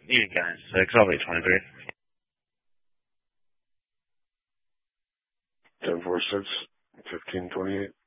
You guys, 6, I'll be 23. 10-4-6, 15-28.